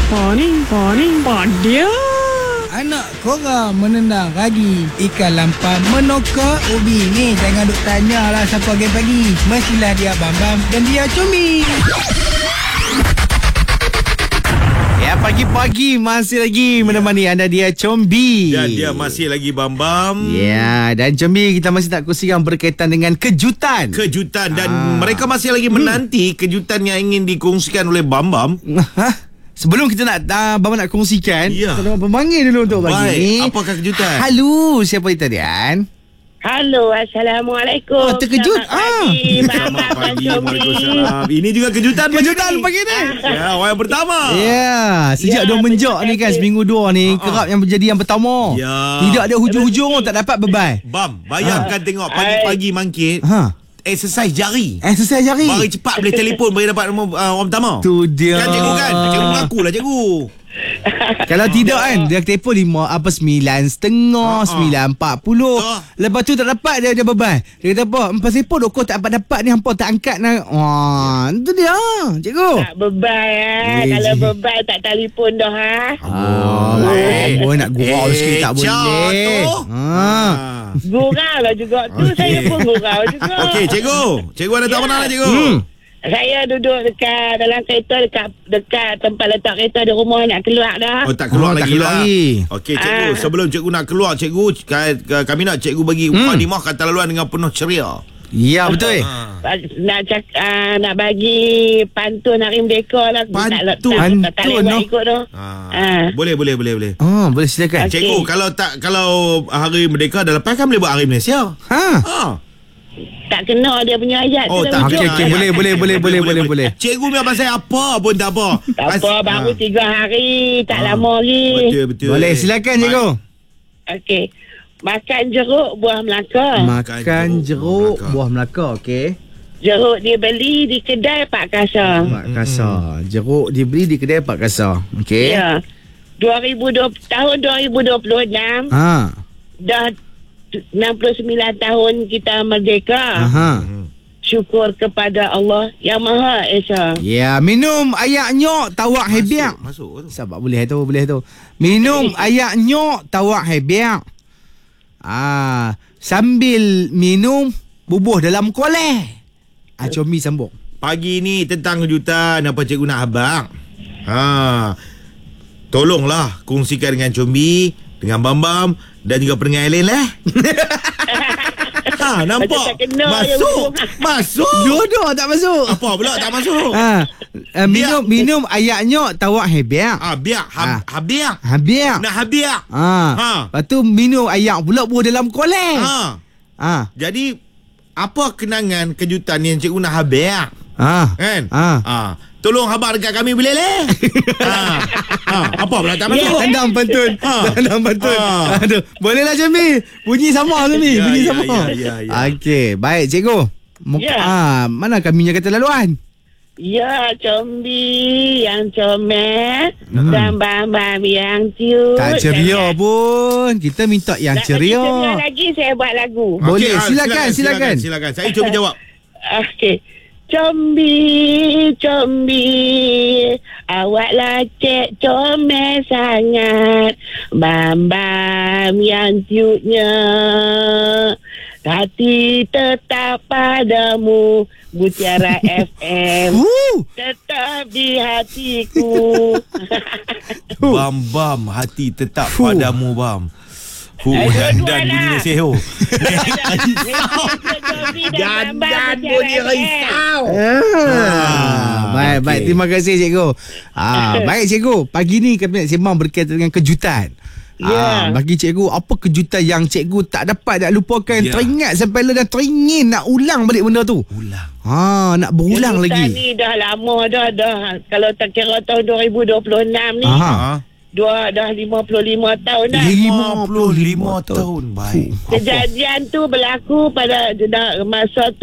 Dia. Anak korang menendang ragi, ikan lampam menokak ubi. Ni jangan duk tanya lah siapa game pagi. Mestilah dia Bambam dan dia Combi. Ya, pagi-pagi masih lagi menemani anda dia Combi. Dan dia masih lagi Bambam. Ya, dan Combi kita masih tak kongsikan berkaitan dengan kejutan. Dan mereka masih lagi menanti kejutan yang ingin dikongsikan oleh Bambam. Sebelum kita nak Bambam nak kongsikan, Ya. kita nak pemanggil dulu untuk pagi Baik, ni. apakah kejutan? Halo, siapa itu Dian? Halo, Assalamualaikum. Terkejut. Selamat pagi. Waalaikumsalam. Ini juga kejutan Pagi ni. Ya, orang yang pertama. Ya, sejak Ya, dia menjak ni kan betul. seminggu dua ni, kerap yang menjadi yang pertama. Ya. Tidak ada hujung-hujung, tak dapat bebai. Bam, bayangkan tengok pagi-pagi mangkit. Exercise jari. Exercise jari. Bagi cepat boleh telefon bagi dapat nombor orang pertama. Tu dia. Kan cikgu kan? Cikgu mengaku lah cikgu. Kalau tidak kan, dia telefon 9.30, 9.40. Lepas tu tak dapat dia bebai. Dia kata apa? Empat telefon kau tak dapat ni, hampa tak angkat nak. Wah, itu dia cikgu. Tak bebai Kalau bebai tak telefon dah Boleh nak gurau sikit tak boleh. Gurau lah juga tu. Saya pun gurau juga. Okey, cikgu ada tak mana lah cikgu? Saya duduk dekat dalam kereta, dekat tempat letak kereta di rumah, nak keluar dah. Oh, tak keluar tak lagi keluar lah. lagi. Okey, cikgu, sebelum cikgu nak keluar, cikgu, kami nak cikgu bagi mukadimah kata laluan dengan penuh ceria. Ya, betul. Nak bagi pantun Hari Merdeka lah. Pantun? Tak lewat ikut tu. Boleh. Boleh silakan. Okey. Cikgu, kalau Hari Merdeka dah lepas kan boleh buat Hari Malaysia. Tak kena dia punya ayat. Oh, tu tak dah Okey, boleh. Cikgu punya pasal apa pun tak apa. Tak apa, baru 3 hari. Tak lama lagi. Betul. Boleh silakan cikgu. Okey. Makan jeruk buah Melaka. Makan jeruk buah Melaka, okey. Jeruk dibeli di kedai Pak Kasa. Pak Kasa. Jeruk dibeli di kedai Pak Kasa. Okey. Ya. Tahun 2026 dah 69 tahun kita merdeka. Syukur kepada Allah Yang Maha Esa. Ya, minum ayak nyok tawak hebiak. Masuk tu. Sabar boleh tu. Minum ayak nyok tawak hebiak. Sambil minum bubuh dalam koleh. Combi sambung. Pagi ni tentang kejutan apa cikgu nak abang. Tolonglah kongsikan dengan Combi, dengan Bambam dan juga pendengar lain lah. Nampak? Masuk. Dua-dua tak masuk. Apa pula tak masuk? Minum ayak nyok tawak hebiak. Habiak. Habiak. Nak habiak. Lepas tu minum ayak pula buah dalam koleh. Jadi apa kenangan kejutan yang cikgu nak habiak? Kan? Tolong khabar dekat kami boleh leh. Apa pula tak masuk? Tandang pantun. Aduh, bolehlah Jambi. Bunyi sama tu ni. Bunyi sama. Ya. Okey, baik cikgu. Mana kaminya kata laluan? Ya, Combi yang comel dan Bambam yang ciut. Tak ceria pun. Kita minta yang ceria. Ceria lagi saya buat lagu. Boleh, silakan. Saya cuba jawab. Okey. Combi, awaklah cek comel sangat. Bambam yang ciutnya, hati tetap padamu. Mutiara FM tetap di hatiku. Bambam, hati tetap padamu Bam. Dan bunyi seho. Dan bunyi risau. Baik. Terima kasih cikgu. Baik cikgu. Pagi ni kami nak sembang berkaitan dengan kejutan. Bagi cikgu, apa kejutan yang cikgu tak dapat nak lupakan, teringat sampai dan teringin nak ulang balik benda tu? Nak berulang lagi. Ni dah lama dah. Kalau tak kira tahun 2026 ni. Dah 55 tahun dah. 55 tahun. Baik. Kejadian tu berlaku pada masa tu